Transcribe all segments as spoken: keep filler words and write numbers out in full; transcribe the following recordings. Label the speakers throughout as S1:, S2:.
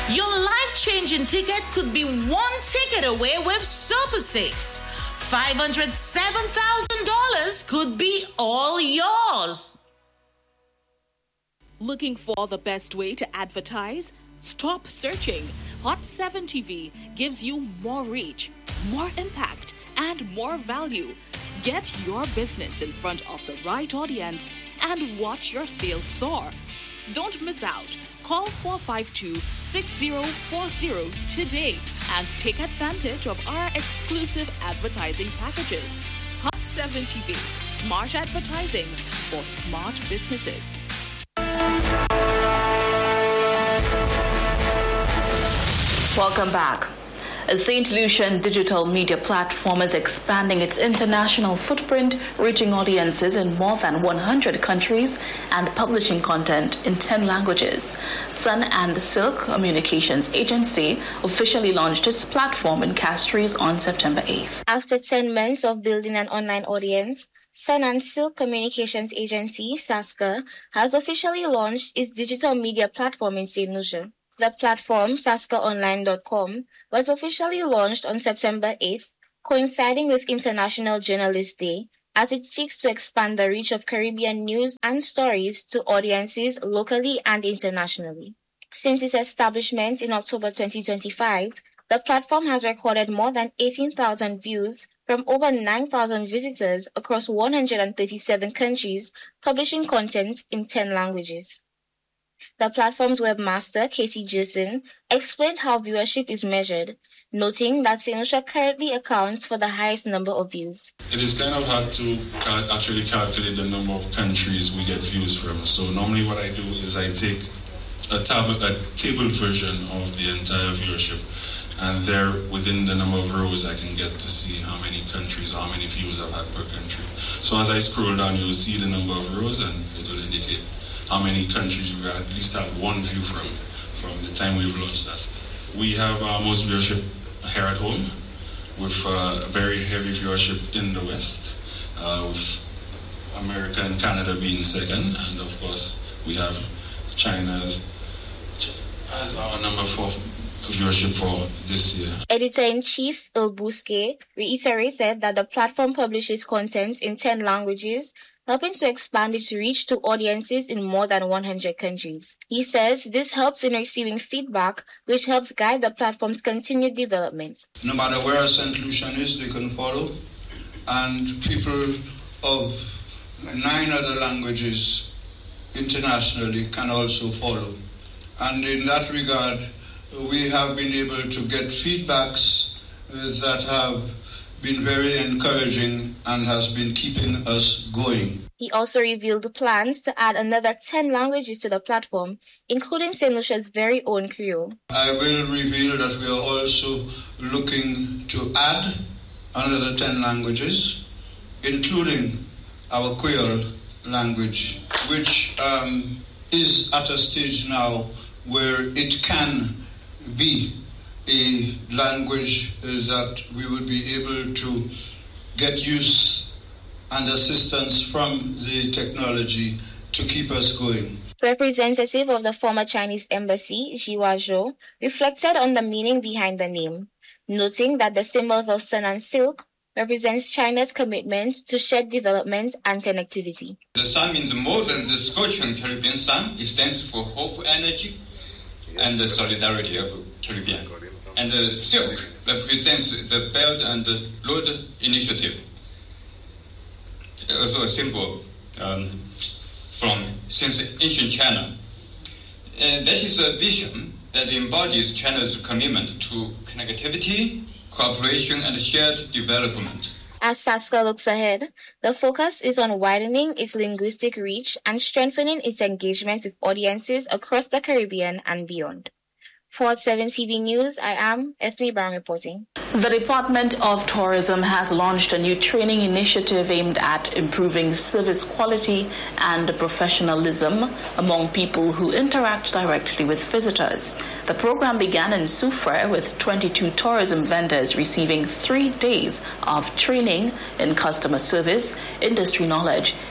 S1: Your life-changing ticket could be one ticket away with Super six. five hundred seven thousand dollars could be all yours.
S2: Looking for the best way to advertise? Stop searching. Hot seven T V gives you more reach, more impact, and more value. Get your business in front of the right audience and watch your sales soar. Don't miss out. Call four five two, six zero four zero today and take advantage of our exclusive advertising packages. Hot seven T V, smart advertising for smart businesses.
S3: Welcome back. A Saint Lucian digital media platform is expanding its international footprint, reaching audiences in more than one hundred countries and publishing content in ten languages. Sun and Silk Communications Agency officially launched its platform in Castries on September eighth.
S4: After ten months of building an online audience, Sun and Silk Communications Agency, SASCA, has officially launched its digital media platform in Saint Lucia. The platform, saska online dot com, was officially launched on September eighth, coinciding with International Journalist Day, as it seeks to expand the reach of Caribbean news and stories to audiences locally and internationally. Since its establishment in October twenty twenty-five, the platform has recorded more than eighteen thousand views from over nine thousand visitors across one hundred thirty-seven countries, publishing content in ten languages. The platform's webmaster, Casey Jason, explained how viewership is measured, noting that Saint Lucia currently accounts for the highest number of views.
S5: It is kind of hard to cal- actually calculate the number of countries we get views from. So normally what I do is I take a, tab- a table version of the entire viewership, and there within the number of rows I can get to see how many countries, how many views I've had per country. So as I scroll down, you'll see the number of rows and it will indicate how many countries we at least have one view from, from the time we've launched that. We have our most viewership here at home, with uh, very heavy viewership in the West, uh, with America and Canada being second, and of course we have China's as our number four viewership for this year.
S4: Editor-in-Chief Il Bousquet reiterated that the platform publishes content in ten languages, helping to expand its reach to audiences in more than one hundred countries. He says this helps in receiving feedback, which helps guide the platform's continued development.
S6: No matter where a Saint Lucian is, they can follow, and people of nine other languages internationally can also follow. And in that regard, we have been able to get feedbacks that have been very encouraging and has been keeping us going.
S4: He also revealed plans to add another ten languages to the platform, including Saint Lucia's very own Creole.
S6: I will reveal that we are also looking to add another ten languages, including our Creole language, which um, is at a stage now where it can be a language that we would be able to get use and assistance from the technology to keep us going.
S4: Representative of the former Chinese embassy, Jiwa Zhou, reflected on the meaning behind the name, noting that the symbols of sun and silk represents China's commitment to shared development and connectivity.
S7: The sun means more than the Scotian Caribbean sun. It stands for hope, energy, and the solidarity of Caribbean. And the silk represents the Belt and Road Initiative, also a symbol um, from since ancient China. And that is a vision that embodies China's commitment to connectivity, cooperation, and shared development.
S4: As SASCA looks ahead, the focus is on widening its linguistic reach and strengthening its engagement with audiences across the Caribbean and beyond. For seven T V News, I am Ethne Brown reporting.
S3: The Department of Tourism has launched a new training initiative aimed at improving service quality and professionalism among people who interact directly with visitors. The program began in Soufrière with twenty-two tourism vendors receiving three days of training in customer service, industry knowledge,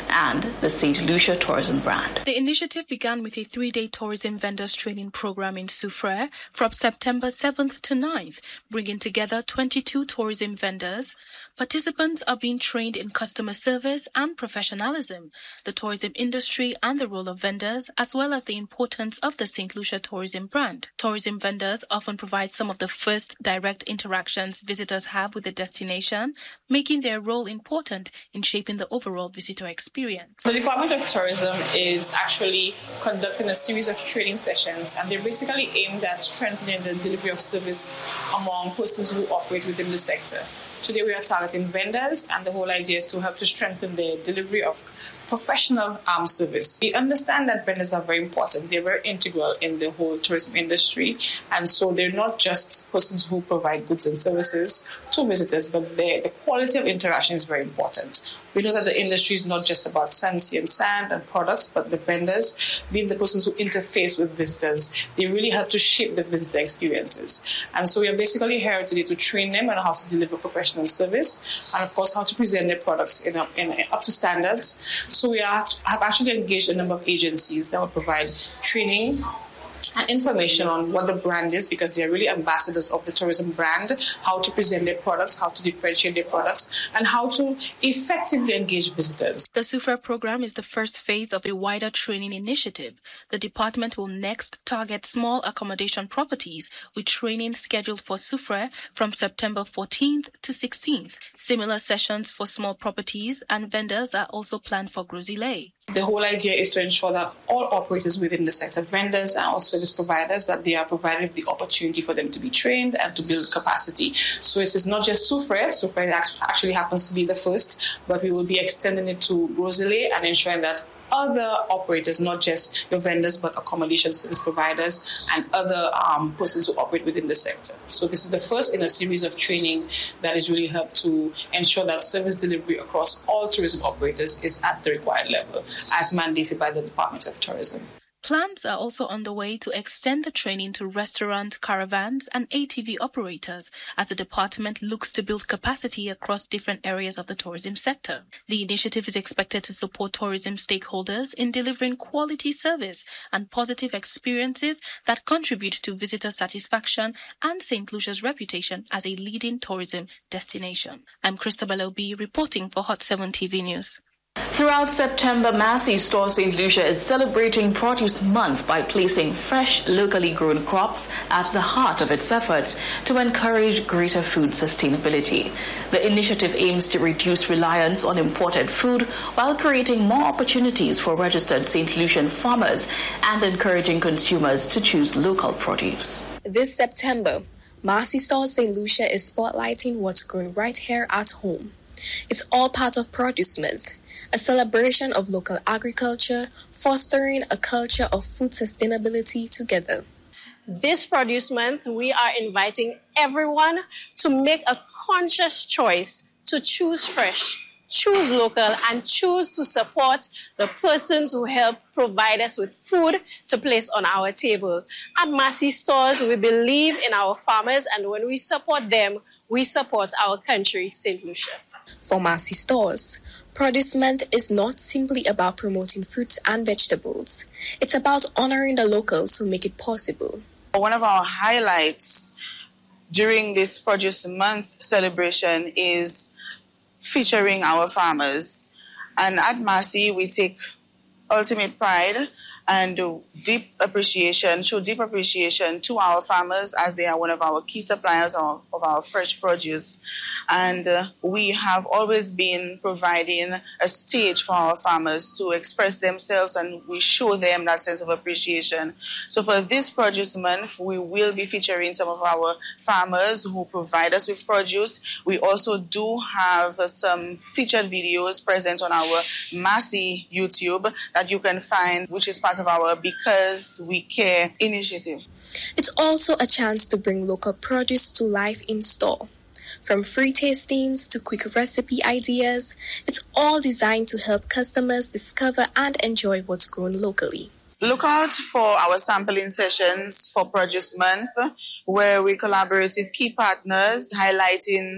S3: and the Saint Lucia tourism brand.
S2: The initiative began with a three-day tourism vendors training program in Soufrière from September seventh to ninth, bringing together twenty-two tourism vendors. Participants are being trained in customer service and professionalism, the tourism industry and the role of vendors, as well as the importance of the Saint Lucia tourism brand. Tourism vendors often provide some of the first direct interactions visitors have with the destination, making their role important in shaping the overall visitor experience.
S8: The Department of Tourism is actually conducting a series of training sessions, and they're basically aimed at strengthening the delivery of service among persons who operate within the sector. Today we are targeting vendors, and the whole idea is to help to strengthen the delivery of professional um, service. We understand that vendors are very important. They're very integral in the whole tourism industry, and so they're not just persons who provide goods and services to visitors, but the quality of interaction is very important. We know that the industry is not just about fancy and sand and products, but the vendors, being the persons who interface with visitors, they really help to shape the visitor experiences. And so we are basically here today to train them on how to deliver professional service, and of course how to present their products in, a, in a, up to standards. So we are, have actually engaged a number of agencies that will provide training and information on what the brand is, because they're really ambassadors of the tourism brand, how to present their products, how to differentiate their products, and how to effectively engage visitors.
S2: The Soufrière program is the first phase of a wider training initiative. The department will next target small accommodation properties with training scheduled for Soufrière from September fourteenth to sixteenth. Similar sessions for small properties and vendors are also planned for Gros Islet.
S8: The whole idea is to ensure that all operators within the sector, vendors and all service providers, that they are provided the opportunity for them to be trained and to build capacity. So it is not just Soufrière. Soufrière actually happens to be the first, but we will be extending it to Gros Islet and ensuring that other operators, not just your vendors, but accommodation service providers and other um, persons who operate within the sector. So this is the first in a series of training that is really helped to ensure that service delivery across all tourism operators is at the required level, as mandated by the Department of Tourism.
S2: Plans are also underway to extend the training to restaurant, caravans, and A T V operators as the department looks to build capacity across different areas of the tourism sector. The initiative is expected to support tourism stakeholders in delivering quality service and positive experiences that contribute to visitor satisfaction and Saint Lucia's reputation as a leading tourism destination. I'm Christabel Obi reporting for Hot seven T V News.
S3: Throughout September, Massey Store Saint Lucia is celebrating Produce Month by placing fresh, locally grown crops at the heart of its efforts to encourage greater food sustainability. The initiative aims to reduce reliance on imported food while creating more opportunities for registered Saint Lucian farmers and encouraging consumers to choose local produce.
S9: This September, Massey Store Saint Lucia is spotlighting what's grown right here at home. It's all part of Produce Month, a celebration of local agriculture, fostering a culture of food sustainability together.
S10: This Produce Month, we are inviting everyone to make a conscious choice to choose fresh, choose local, and choose to support the persons who help provide us with food to place on our table. At Massey Stores, we believe in our farmers, and when we support them, we support our country, Saint Lucia.
S9: For Massey Stores, Produce Month is not simply about promoting fruits and vegetables. It's about honoring the locals who make it possible.
S11: One of our highlights during this Produce Month celebration is featuring our farmers. And at Massey, we take ultimate pride and deep appreciation, show deep appreciation to our farmers, as they are one of our key suppliers of, of our fresh produce. And uh, we have always been providing a stage for our farmers to express themselves, and we show them that sense of appreciation. So for this Produce Month, we will be featuring some of our farmers who provide us with produce. We also do have uh, some featured videos present on our Massey YouTube that you can find, which is part of our Because We Care initiative.
S9: It's also a chance to bring local produce to life in store. From free tastings to quick recipe ideas, it's all designed to help customers discover and enjoy what's grown locally.
S11: Look out for our sampling sessions for Produce Month, where we collaborate with key partners highlighting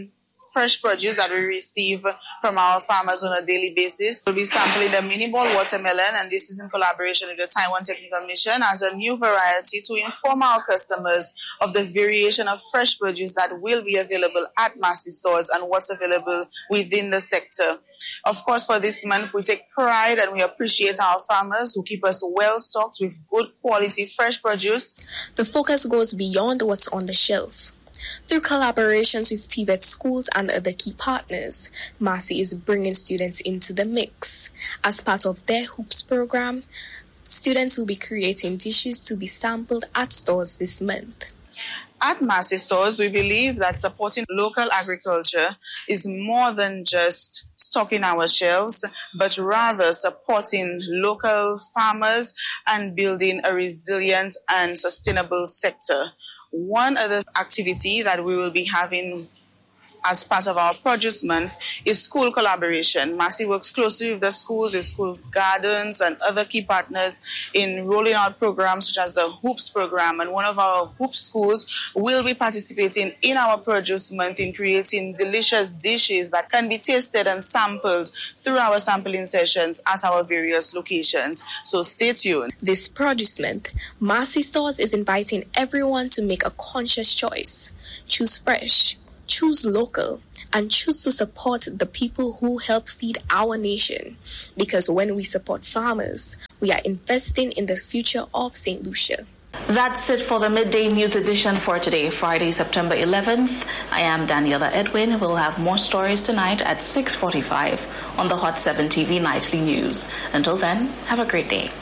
S11: fresh produce that we receive from our farmers on a daily basis. We'll be sampling the mini ball watermelon, and this is in collaboration with the Taiwan Technical Mission as a new variety to inform our customers of the variation of fresh produce that will be available at Massy stores and what's available within the sector. Of course, for this month, we take pride and we appreciate our farmers who keep us well stocked with good quality fresh produce.
S9: The focus goes beyond what's on the shelf. Through collaborations with T V E T schools and other key partners, Massy is bringing students into the mix. As part of their Hoops program, students will be creating dishes to be sampled at stores this month.
S11: At Massy stores, we believe that supporting local agriculture is more than just stocking our shelves, but rather supporting local farmers and building a resilient and sustainable sector. One other activity that we will be having as part of our Produce Month is school collaboration. Massy works closely with the schools, with school gardens and other key partners in rolling out programs such as the Hoops program. And one of our Hoops schools will be participating in our Produce Month in creating delicious dishes that can be tasted and sampled through our sampling sessions at our various locations. So stay tuned.
S9: This Produce Month, Massy Stores is inviting everyone to make a conscious choice. Choose fresh, choose local, and choose to support the people who help feed our nation. Because when we support farmers, we are investing in the future of Saint Lucia.
S3: That's it for the Midday News edition for today, Friday, September eleventh. I am Daniela Edwin. We'll have more stories tonight at six forty-five on the Hot seven T V Nightly News. Until then, have a great day.